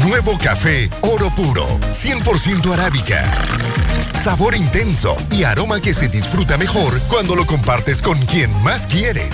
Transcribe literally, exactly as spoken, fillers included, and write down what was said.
Nuevo café Oro Puro, cien por ciento arábica. Sabor intenso y aroma que se disfruta mejor cuando lo compartes con quien más quieres.